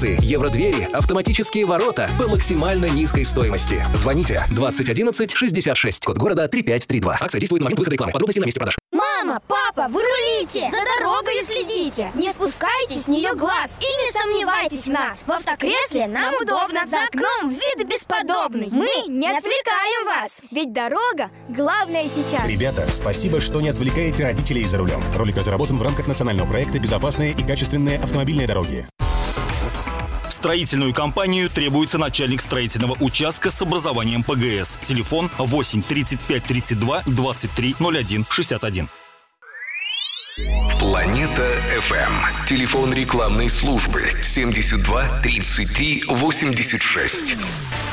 комплектации, евродвери, автоматические ворота по максимально низкой стоимости. Звоните 20 11 66, код города 3532. Акция действует на момент выхода рекламы. Подробности на месте продаж. Мама, папа, вы рулите! За дорогой следите! Не спускайте с нее глаз и не сомневайтесь в нас! В автокресле нам удобно, за окном вид бесподобный. Мы не отвлекаем вас, ведь дорога главное сейчас. Ребята, спасибо, что не отвлекаете родителей за рулем. Ролик разработан в рамках национального проекта «Безопасные и качественные автомобильные дороги». В строительную компанию требуется начальник строительного участка с образованием ПГС. Телефон 8 35 32 23 01 61. Планета FM. Телефон рекламной службы 72 33 86.